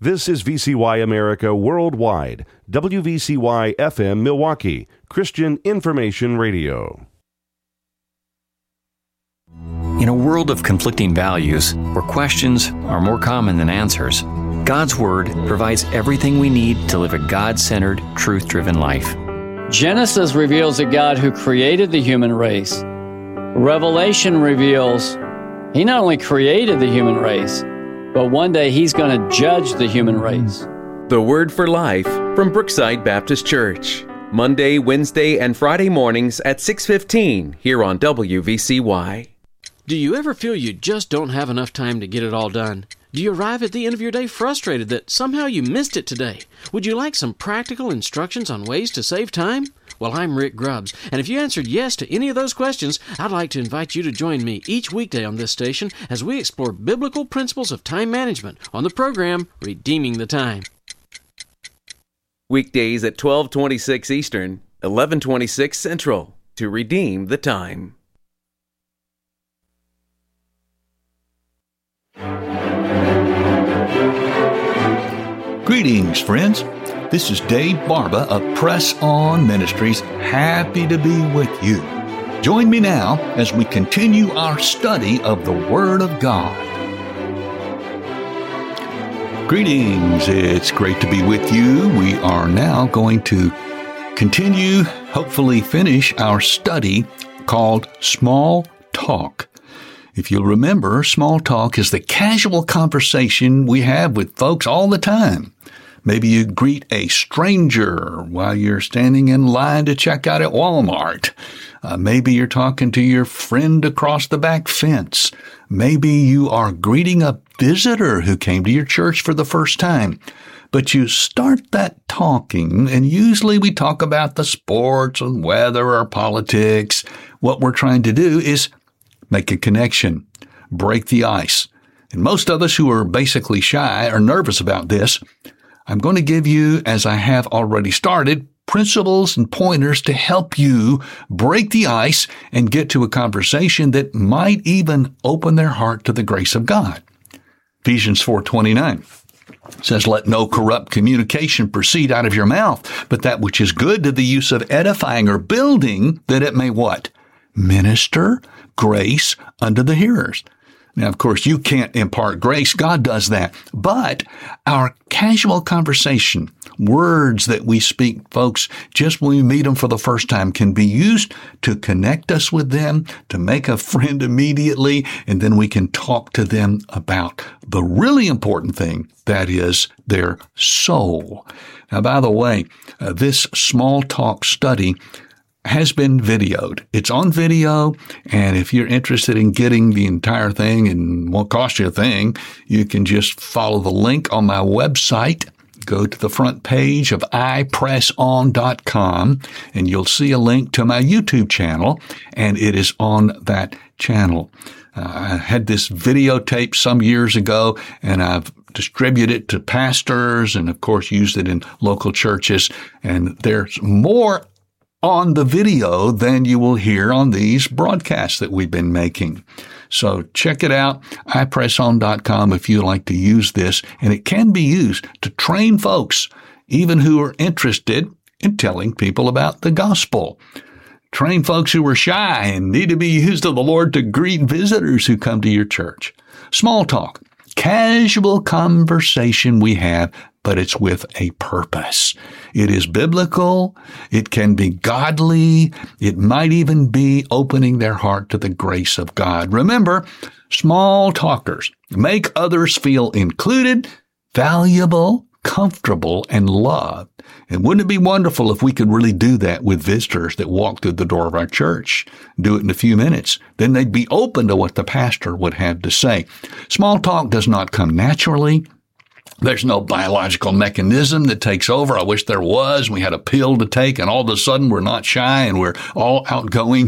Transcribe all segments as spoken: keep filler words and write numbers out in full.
This is V C Y America Worldwide, W V C Y F M Milwaukee, Christian Information Radio. In a world of conflicting values, where questions are more common than answers, God's Word provides everything we need to live a God-centered, truth-driven life. Genesis reveals a God who created the human race. Revelation reveals He not only created the human race, but one day He's going to judge the human race. The Word for Life from Brookside Baptist Church. Monday, Wednesday, and Friday mornings at six fifteen here on W V C Y. Do you ever feel you just don't have enough time to get it all done? Do you arrive at the end of your day frustrated that somehow you missed it today? Would you like some practical instructions on ways to save time? Well, I'm Rick Grubbs, and if you answered yes to any of those questions, I'd like to invite you to join me each weekday on this station as we explore biblical principles of time management on the program Redeeming the Time. Weekdays at twelve twenty-six Eastern, eleven twenty-six Central, to redeem the time. Greetings, friends. This is Dave Barba of Press On Ministries, happy to be with you. Join me now as we continue our study of the Word of God. Greetings, it's great to be with you. We are now going to continue, hopefully finish our study called Small Talk. If you'll remember, small talk is the casual conversation we have with folks all the time. Maybe you greet a stranger while you're standing in line to check out at Walmart. Uh, maybe you're talking to your friend across the back fence. Maybe you are greeting a visitor who came to your church for the first time. But you start that talking, and usually we talk about the sports and weather or politics. What we're trying to do is make a connection, break the ice. And most of us who are basically shy are nervous about this. I'm going to give you, as I have already started, principles and pointers to help you break the ice and get to a conversation that might even open their heart to the grace of God. Ephesians four twenty-nine says, "Let no corrupt communication proceed out of your mouth, but that which is good to the use of edifying or building, that it may" what? "Minister grace unto the hearers." Now, of course, you can't impart grace. God does that. But our casual conversation, words that we speak, folks, just when we meet them for the first time, can be used to connect us with them, to make a friend immediately, and then we can talk to them about the really important thing, that is their soul. Now, by the way, uh, this small talk study has been videoed. It's on video, and if you're interested in getting the entire thing and won't cost you a thing, you can just follow the link on my website. Go to the front page of i press on dot com, and you'll see a link to my YouTube channel, and it is on that channel. Uh, I had this videotape some years ago, and I've distributed it to pastors and, of course, used it in local churches, and there's more on the video than you will hear on these broadcasts that we've been making. So check it out, i press on dot com, if you like to use this. And it can be used to train folks, even who are interested in telling people about the gospel. Train folks who are shy and need to be used of the Lord to greet visitors who come to your church. Small talk, casual conversation we have, but it's with a purpose. It is biblical. It can be godly. It might even be opening their heart to the grace of God. Remember, small talkers make others feel included, valuable, comfortable, and loved. And wouldn't it be wonderful if we could really do that with visitors that walk through the door of our church? Do it in a few minutes. Then they'd be open to what the pastor would have to say. Small talk does not come naturally. There's no biological mechanism that takes over. I wish there was. We had a pill to take, and all of a sudden we're not shy and we're all outgoing.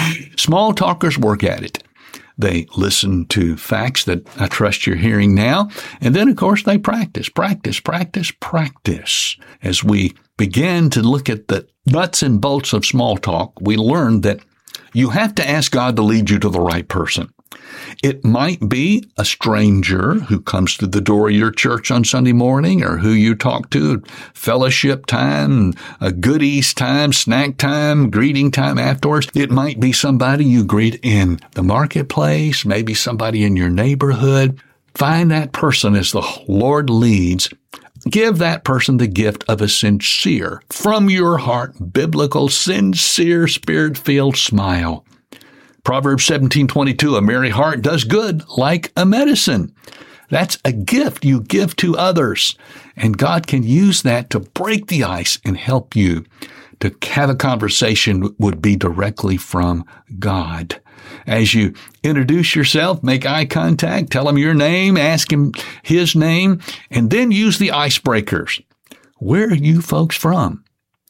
Small talkers work at it. They listen to facts that I trust you're hearing now. And then, of course, they practice, practice, practice, practice. As we begin to look at the nuts and bolts of small talk, we learn that you have to ask God to lead you to the right person. It might be a stranger who comes to the door of your church on Sunday morning, or who you talk to at fellowship time, a goodies time, snack time, greeting time afterwards. It might be somebody you greet in the marketplace, maybe somebody in your neighborhood. Find that person as the Lord leads. Give that person the gift of a sincere, from your heart, biblical, sincere, spirit-filled smile. Proverbs seventeen twenty-two, a merry heart does good like a medicine. That's a gift you give to others. And God can use that to break the ice and help you to have a conversation that would be directly from God. As you introduce yourself, make eye contact, tell him your name, ask him his name, and then use the icebreakers. Where are you folks from?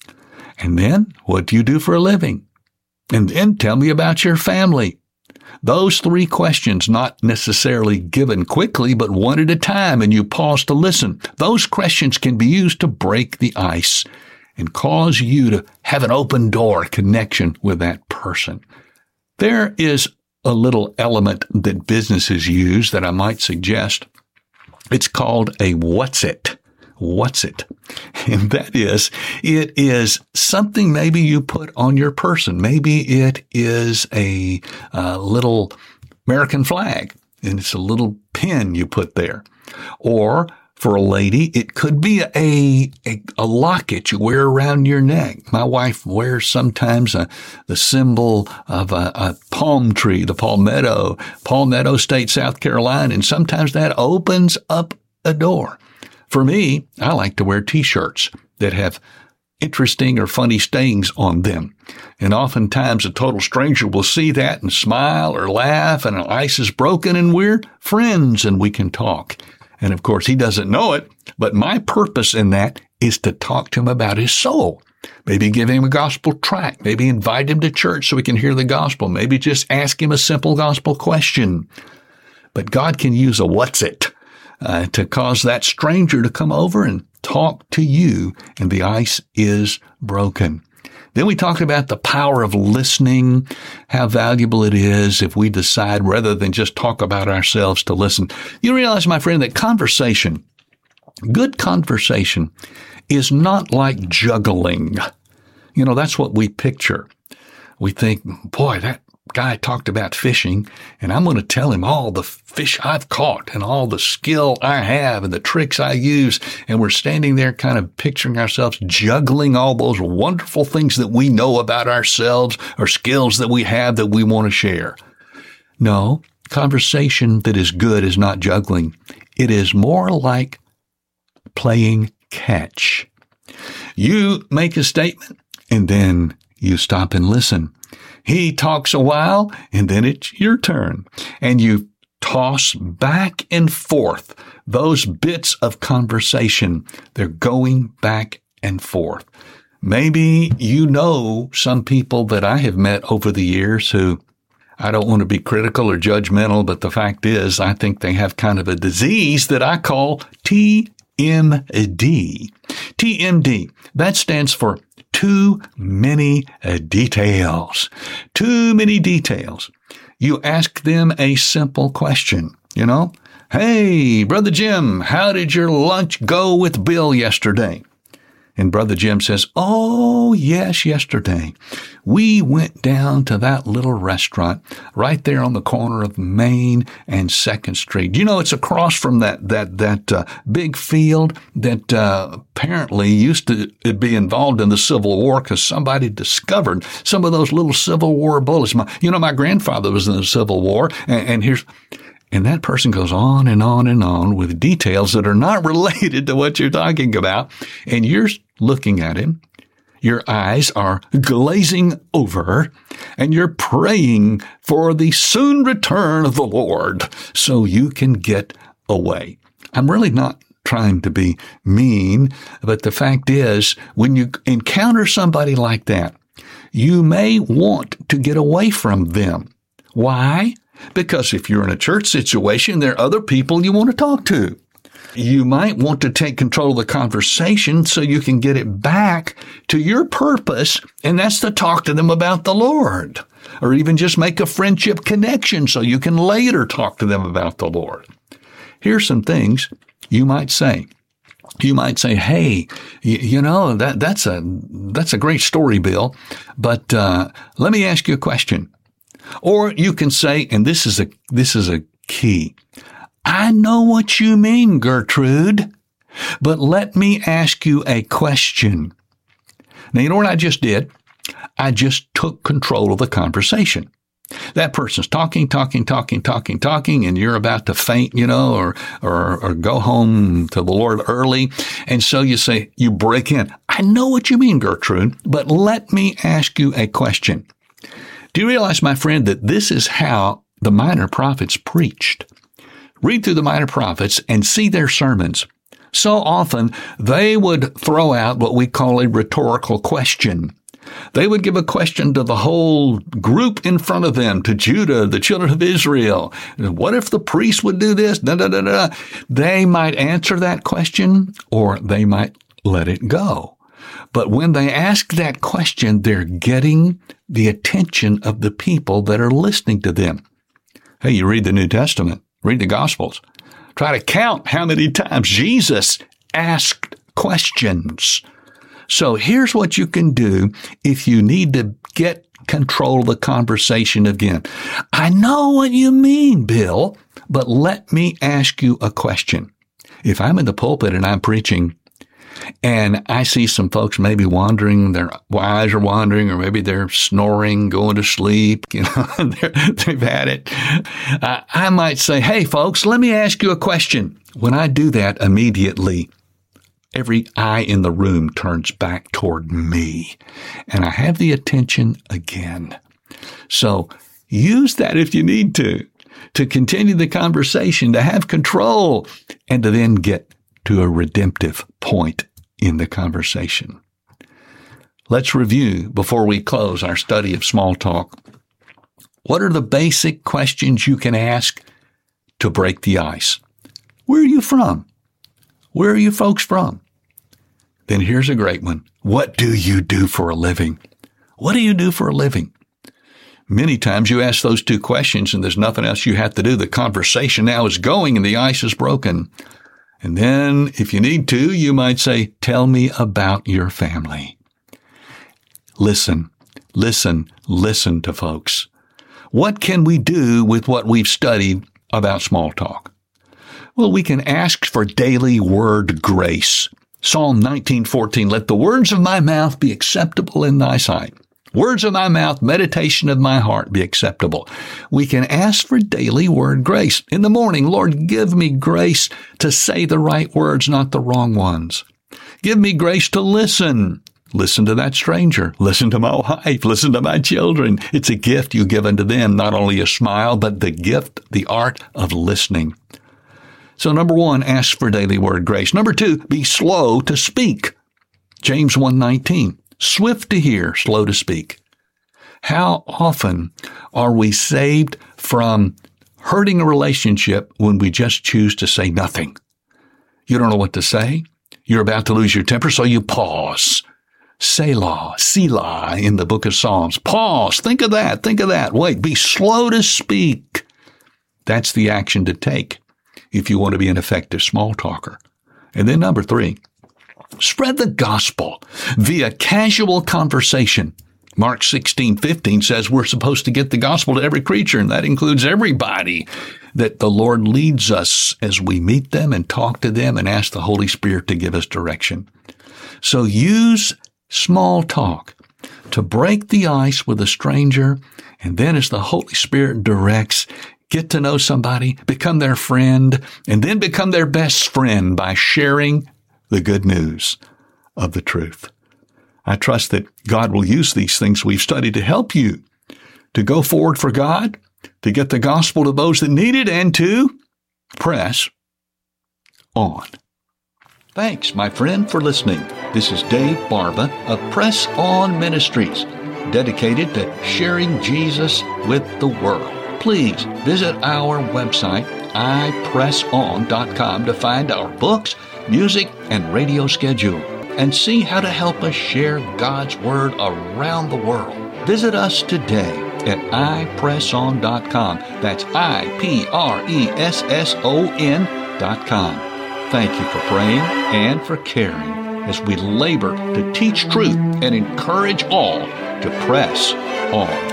And then, what do you do for a living? And then tell me about your family. Those three questions, not necessarily given quickly, but one at a time, and you pause to listen. Those questions can be used to break the ice and cause you to have an open door connection with that person. There is a little element that businesses use that I might suggest. It's called a what's it. What's it? And that is, it is something maybe you put on your person. Maybe it is a, a little American flag, and it's a little pin you put there. Or for a lady, it could be a, a, a locket you wear around your neck. My wife wears sometimes a, the symbol of a, a palm tree, the palmetto, Palmetto State, South Carolina, and sometimes that opens up a door. For me, I like to wear T-shirts that have interesting or funny sayings on them. And oftentimes a total stranger will see that and smile or laugh, and the ice is broken and we're friends and we can talk. And of course, he doesn't know it, but my purpose in that is to talk to him about his soul. Maybe give him a gospel tract. Maybe invite him to church so he can hear the gospel. Maybe just ask him a simple gospel question. But God can use a what's it uh, to cause that stranger to come over and talk to you, and the ice is broken. Then we talked about the power of listening, how valuable it is if we decide rather than just talk about ourselves to listen. You realize, my friend, that conversation, good conversation, is not like juggling. You know, that's what we picture. We think, boy, that guy talked about fishing, and I'm going to tell him all the fish I've caught and all the skill I have and the tricks I use. And we're standing there kind of picturing ourselves juggling all those wonderful things that we know about ourselves or skills that we have that we want to share. No, conversation that is good is not juggling. It is more like playing catch. You make a statement and then you stop and listen. He talks a while, and then it's your turn. And you toss back and forth those bits of conversation. They're going back and forth. Maybe you know some people that I have met over the years who, I don't want to be critical or judgmental, but the fact is I think they have kind of a disease that I call T M D. T M D, that stands for too many uh, details. Too many details. You ask them a simple question, you know. Hey, Brother Jim, how did your lunch go with Bill yesterday? And Brother Jim says, oh, yes, yesterday. We went down to that little restaurant right there on the corner of Main and second Street. You know, it's across from that that that uh, big field that uh, apparently used to be involved in the Civil War because somebody discovered some of those little Civil War bullets. My, you know, my grandfather was in the Civil War, and, and here's... And that person goes on and on and on with details that are not related to what you're talking about. And you're looking at him. Your eyes are glazing over, and you're praying for the soon return of the Lord so you can get away. I'm really not trying to be mean, but the fact is, when you encounter somebody like that, you may want to get away from them. Why? Because if you're in a church situation, there are other people you want to talk to. You might want to take control of the conversation so you can get it back to your purpose, and that's to talk to them about the Lord. or even just make a friendship connection so you can later talk to them about the Lord. Here's some things you might say. You might say, hey, you, you know, that that's a that's a great story, Bill, but uh, let me ask you a question. Or you can say, and this is a this is a key, I know what you mean, Gertrude, but let me ask you a question. Now, you know what I just did? I just took control of the conversation. That person's talking, talking, talking, talking, talking, and you're about to faint, you know, or, or, or go home to the Lord early. And so you say, you break in. I know what you mean, Gertrude, but let me ask you a question. Do you realize, my friend, that this is how the minor prophets preached? Read through the minor prophets and see their sermons. So often they would throw out what we call a rhetorical question. They would give a question to the whole group in front of them, to Judah, the children of Israel. What if the priest would do this? Da, da, da, da. They might answer that question, or they might let it go. But when they ask that question, they're getting the attention of the people that are listening to them. Hey, you read the New Testament, read the Gospels. Try to count how many times Jesus asked questions. So here's what you can do if you need to get control of the conversation again. I know what you mean, Bill, but let me ask you a question. If I'm in the pulpit and I'm preaching and I see some folks maybe wandering, their eyes are wandering, or maybe they're snoring, going to sleep, you know, they've had it. Uh, I might say, hey, folks, let me ask you a question. When I do that, immediately, every eye in the room turns back toward me, and I have the attention again. So use that if you need to, to continue the conversation, to have control, and to then get to a redemptive point in the conversation. Let's review before we close our study of small talk. What are the basic questions you can ask to break the ice? Where are you from? Where are you folks from? Then here's a great one. What do you do for a living? What do you do for a living? Many times you ask those two questions and there's nothing else you have to do. The conversation now is going and the ice is broken. And then, if you need to, you might say, tell me about your family. Listen, listen, listen to folks. What can we do with what we've studied about small talk? Well, we can ask for daily word grace. Psalm nineteen fourteen, let the words of my mouth be acceptable in thy sight. Words of my mouth, meditation of my heart be acceptable. We can ask for daily word grace. In the morning, Lord, give me grace to say the right words, not the wrong ones. Give me grace to listen. Listen to that stranger. Listen to my wife. Listen to my children. It's a gift you give unto them, not only a smile, but the gift, the art of listening. So number one, ask for daily word grace. Number two, be slow to speak. James one nineteen. Swift to hear, slow to speak. How often are we saved from hurting a relationship when we just choose to say nothing? You don't know what to say. You're about to lose your temper, so you pause. Selah, Selah in the book of Psalms. Pause. Think of that. Think of that. Wait. Be slow to speak. That's the action to take if you want to be an effective small talker. And then number three, spread the gospel via casual conversation. Mark sixteen fifteen says we're supposed to get the gospel to every creature, and that includes everybody, that the Lord leads us as we meet them and talk to them and ask the Holy Spirit to give us direction. So use small talk to break the ice with a stranger, and then as the Holy Spirit directs, get to know somebody, become their friend, and then become their best friend by sharing the good news of the truth. I trust that God will use these things we've studied to help you to go forward for God, to get the gospel to those that need it, and to press on. Thanks, my friend, for listening. This is Dave Barba of Press On Ministries, dedicated to sharing Jesus with the world. Please visit our website, i press on dot com, to find our books, music, and radio schedule, and see how to help us share God's Word around the world. Visit us today at i press on dot com. That's I P R E S S O N dot com. Thank you for praying and for caring as we labor to teach truth and encourage all to press on.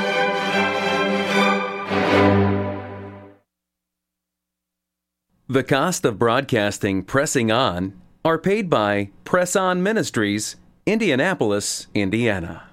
The cost of broadcasting Pressing On are paid by Press On Ministries, Indianapolis, Indiana.